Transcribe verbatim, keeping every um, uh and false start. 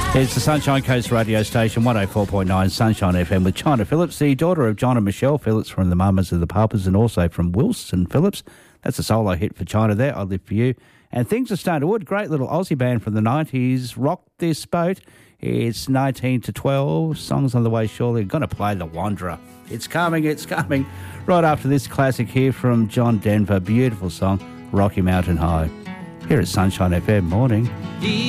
It's the Sunshine Coast radio station, one oh four point nine Sunshine F M with China Phillips, the daughter of John and Michelle Phillips from the Mamas of the Papas, and also from Wilson Phillips. That's a solo hit for China there, I Live For You. And Things Are Starting to Wood, great little Aussie band from the nineties, rocked this boat. It's nineteen to twelve, songs on the way surely. Going to play The Wanderer. It's coming, it's coming. Right after this classic here from John Denver, beautiful song, Rocky Mountain High. Here at Sunshine F M, morning.